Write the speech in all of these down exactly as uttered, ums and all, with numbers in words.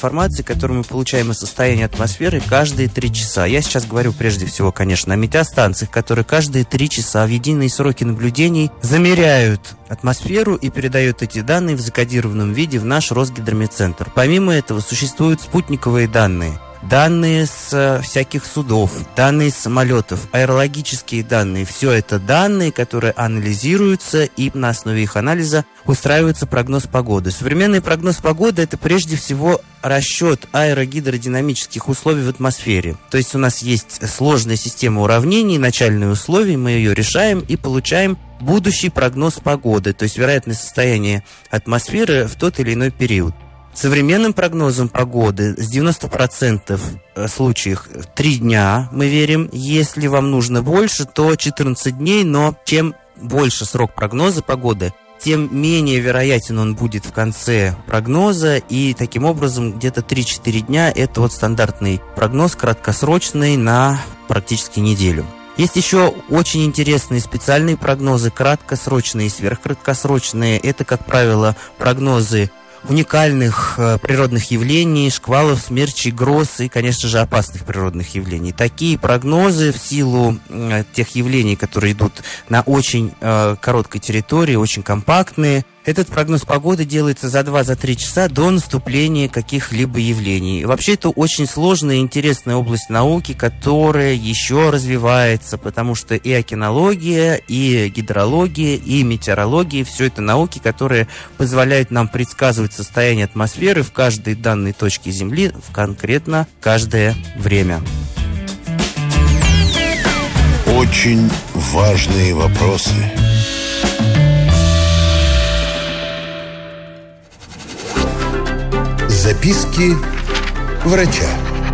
информации, которую мы получаем о состоянии атмосферы каждые три часа. Я сейчас говорю прежде всего, конечно, о метеостанциях, которые каждые три часа в единые сроки наблюдений замеряют атмосферу и передают эти данные в закодированном виде в наш Росгидрометцентр. Помимо этого существуют спутниковые данные. Данные с всяких судов, данные с самолетов, аэрологические данные. Все это данные, которые анализируются, и на основе их анализа устраивается прогноз погоды. Современный прогноз погоды – это прежде всего расчет аэрогидродинамических условий в атмосфере. То есть у нас есть сложная система уравнений, начальные условия, мы ее решаем и получаем будущий прогноз погоды, то есть вероятное состояние атмосферы в тот или иной период. Современным прогнозом погоды с девяноста процентов случаев три дня мы верим. Если вам нужно больше, то четырнадцать дней, но чем больше срок прогноза погоды, тем менее вероятен он будет в конце прогноза, и таким образом где-то три-четыре дня – это вот стандартный прогноз, краткосрочный, на практически неделю. Есть еще очень интересные специальные прогнозы, краткосрочные и сверхкраткосрочные. Это, как правило, прогнозы уникальных э, природных явлений, шквалов, смерчей, гроз и, конечно же, опасных природных явлений. Такие прогнозы в силу э, тех явлений, которые идут на очень э, короткой территории, очень компактные. Этот прогноз погоды делается за два-три часа до наступления каких-либо явлений. Вообще, это очень сложная и интересная область науки, которая еще развивается, потому что и океанология, и гидрология, и метеорология – все это науки, которые позволяют нам предсказывать состояние атмосферы в каждой данной точке Земли в конкретно каждое время. Очень важные вопросы. Записки врача.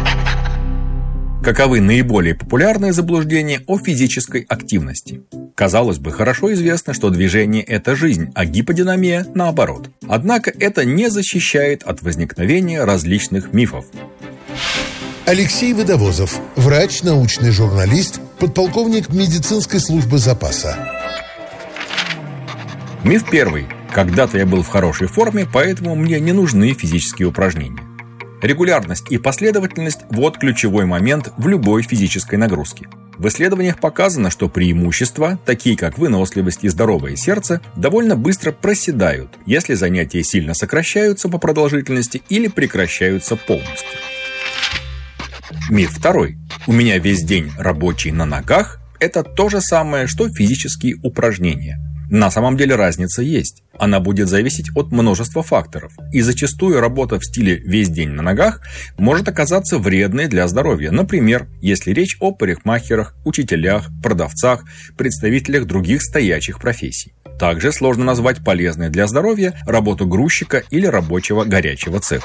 Каковы наиболее популярные заблуждения о физической активности? Казалось бы, хорошо известно, что движение – это жизнь, а гиподинамия – наоборот. Однако это не защищает от возникновения различных мифов. Алексей Водовозов, врач, научный журналист, подполковник медицинской службы запаса. Миф первый. Когда-то я был в хорошей форме, поэтому мне не нужны физические упражнения. Регулярность и последовательность – вот ключевой момент в любой физической нагрузке. В исследованиях показано, что преимущества, такие как выносливость и здоровое сердце, довольно быстро проседают, если занятия сильно сокращаются по продолжительности или прекращаются полностью. Миф второй. У меня весь день рабочий на ногах – это то же самое, что физические упражнения. На самом деле разница есть. Она будет зависеть от множества факторов. И зачастую работа в стиле «весь день на ногах» может оказаться вредной для здоровья. Например, если речь о парикмахерах, учителях, продавцах, представителях других стоячих профессий. Также сложно назвать полезной для здоровья работу грузчика или рабочего горячего цеха.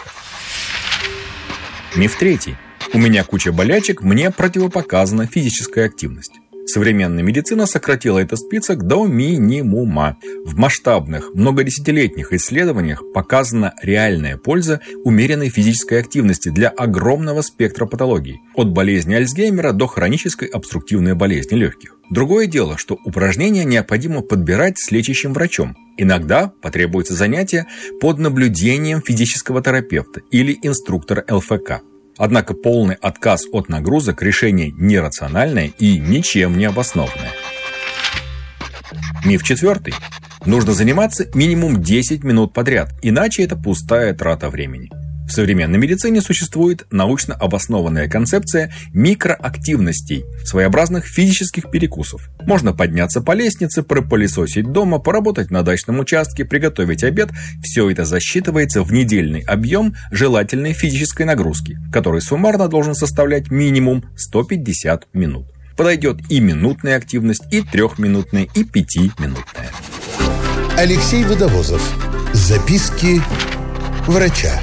Миф третий. У меня куча болячек, мне противопоказана физическая активность. Современная медицина сократила этот список до минимума. В масштабных, многодесятилетних исследованиях показана реальная польза умеренной физической активности для огромного спектра патологий, от болезни Альцгеймера до хронической обструктивной болезни легких. Другое дело, что упражнения необходимо подбирать с лечащим врачом. Иногда потребуется занятие под наблюдением физического терапевта или инструктора эл эф ка. Однако полный отказ от нагрузок – решение нерациональное и ничем не обоснованное. Миф четвертый. Нужно заниматься минимум десять минут подряд, иначе это пустая трата времени. В современной медицине существует научно обоснованная концепция микроактивностей, своеобразных физических перекусов. Можно подняться по лестнице, пропылесосить дома, поработать на дачном участке, приготовить обед. Все это засчитывается в недельный объем желательной физической нагрузки, который суммарно должен составлять минимум сто пятьдесят минут. Подойдет и минутная активность, и трехминутная, и пятиминутная. Алексей Водовозов. Записки врача.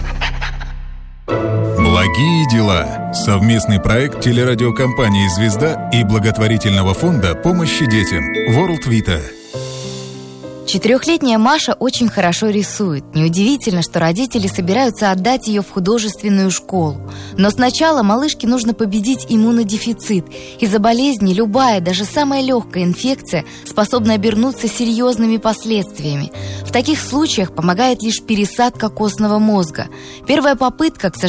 Благие дела. Совместный проект телерадиокомпании «Звезда» и благотворительного фонда помощи детям World Vita. Четырехлетняя Маша очень хорошо рисует. Неудивительно, что родители собираются отдать ее в художественную школу. Но сначала малышке нужно победить иммунодефицит. Из-за болезни любая, даже самая легкая инфекция способна обернуться серьезными последствиями. В таких случаях помогает лишь пересадка костного мозга. Первая попытка, к сожалению,